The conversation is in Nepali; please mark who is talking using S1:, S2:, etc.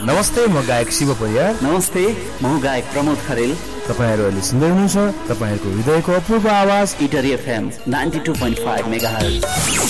S1: नमस्ते, म गायक शिव परियार।
S2: नमस्ते, म गायक प्रमोद खरेल।
S1: तपाईहरु अहिले सुन्दै हुनुहुन्छ तपाईहरुको हृदयको अपूर्व आवाज
S2: इटरी FM 92.5 मेगाहर्ज।